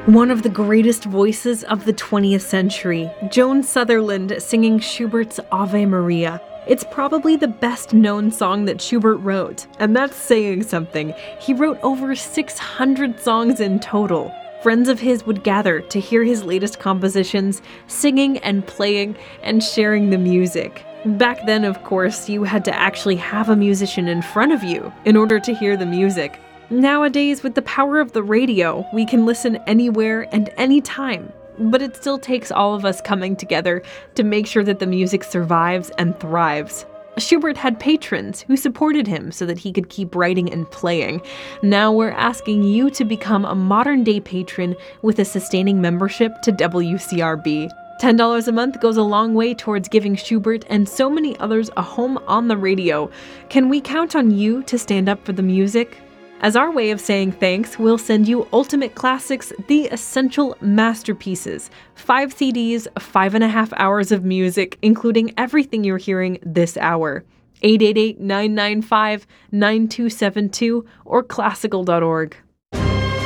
One of the greatest voices of the 20th century, Joan Sutherland singing Schubert's Ave Maria. It's probably the best known song that Schubert wrote, and that's saying something. He wrote over 600 songs in total. Friends of his would gather to hear his latest compositions, singing and playing and sharing the music. Back then, of course, you had to actually have a musician in front of you in order to hear the music. Nowadays, with the power of the radio, we can listen anywhere and anytime. But it still takes all of us coming together to make sure that the music survives and thrives. Schubert had patrons who supported him so that he could keep writing and playing. Now we're asking you to become a modern-day patron with a sustaining membership to WCRB. $10 a month goes a long way towards giving Schubert and so many others a home on the radio. Can we count on you to stand up for the music? As our way of saying thanks, we'll send you Ultimate Classics, the essential masterpieces. 5 CDs, 5.5 hours of music, including everything you're hearing this hour. 888-995-9272 or classical.org.